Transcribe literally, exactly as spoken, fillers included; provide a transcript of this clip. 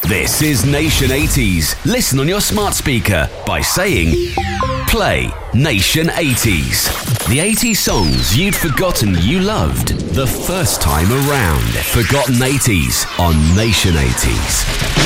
This is Nation eighties. Listen on your smart speaker by saying, play Nation eighties. The eighties songs you'd forgotten you loved the first time around. Forgotten eighties on Nation eighties.